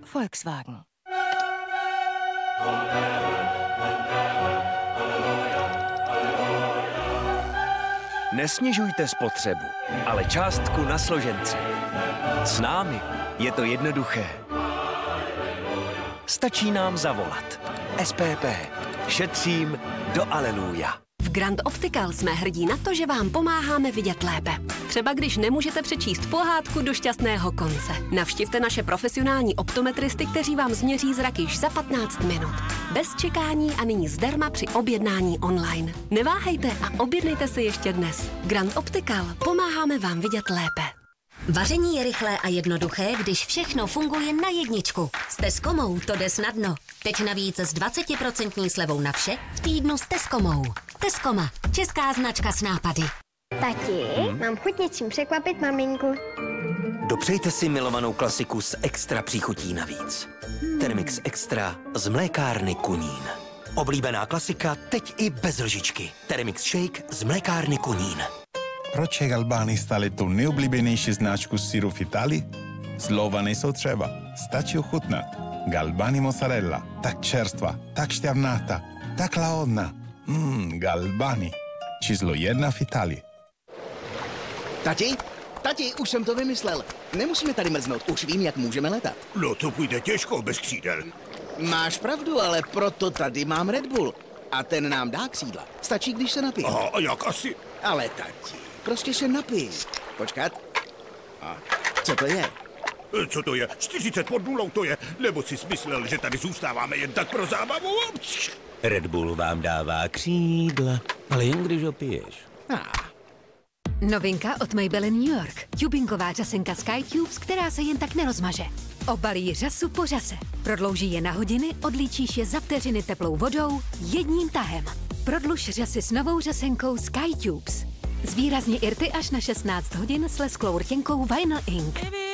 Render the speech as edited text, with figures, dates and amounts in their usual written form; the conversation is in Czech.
Volkswagen. Nesnižujte spotřebu, ale částku na složenci. S námi je to jednoduché. Stačí nám zavolat. SPP. Šetřím do aleluja. V Grand Optical jsme hrdí na to, že vám pomáháme vidět lépe. Třeba když nemůžete přečíst pohádku do šťastného konce. Navštivte naše profesionální optometristy, kteří vám změří zrak již za 15 minut. Bez čekání a nyní zdarma při objednání online. Neváhejte a objednejte si ještě dnes. Grand Optical. Pomáháme vám vidět lépe. Vaření je rychlé a jednoduché, když všechno funguje na jedničku. S Tescomou to jde snadno. Teď navíc s 20% slevou na vše v týdnu s Tescomou. Tescoma, česká značka s nápady. Tati, mám chuť něčím překvapit maminku. Dopřejte si milovanou klasiku s extra příchutí navíc. Thermix Extra z mlékárny Kunín. Oblíbená klasika teď i bez lžičky. Thermix Shake z mlékárny Kunín. Proč je Galbani stále tou nejoblíbenější značku syru v Itálii? Slova nejsou třeba, stačí ochutnat. Galbani mozzarella, tak čerstvá, tak šťavnatá, tak lahodná. Galbani, číslo 1 v Itálii. Tati, už jsem to vymyslel. Nemusíme tady mrznout, už vím, jak můžeme letat. No to půjde těžko bez křídel. Máš pravdu, ale proto tady mám Red Bull. A ten nám dá křídla. Stačí, když se napije. Aha, a jak asi? Ale tati, prostě se napij. Počkat. A co to je? Co to je? 40 pod nulou to je? Nebo jsi smyslel, že tady zůstáváme jen tak pro zábavu? Red Bull vám dává křídla, ale jen když ho piješ. Novinka od Maybelline New York. Tubingová řasenka Sky Tubes, která se jen tak nerozmaže. Obalí řasu po řase. Prodlouží je na hodiny, odlíčíš je za vteřiny teplou vodou jedním tahem. Prodluž řasy s novou řasenkou Sky Tubes. Zvýrazní irty až na 16 hodin s lesklou rtěnkou Vinyl Ink.